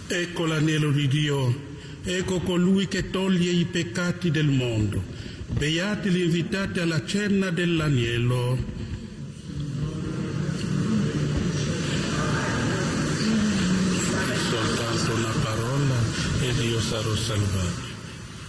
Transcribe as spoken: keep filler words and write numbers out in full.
Ecco l'agnello di Dio, ecco colui che toglie i peccati del mondo. Beati gli invitati alla cena dell'agnello. Soltanto una parola e Dio sarà salvato.